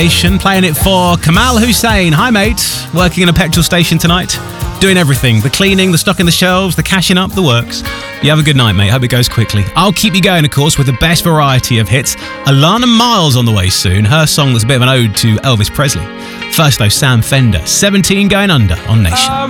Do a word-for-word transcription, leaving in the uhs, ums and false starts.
Nation, playing it for Kamal Hussein. Hi, mate. Working in a petrol station tonight. Doing everything. The cleaning, the stocking the shelves, the cashing up, the works. You have a good night, mate. Hope it goes quickly. I'll keep you going, of course, with the best variety of hits. Alana Miles on the way soon. Her song that's a bit of an ode to Elvis Presley. First, though, Sam Fender. seventeen going under on Nation.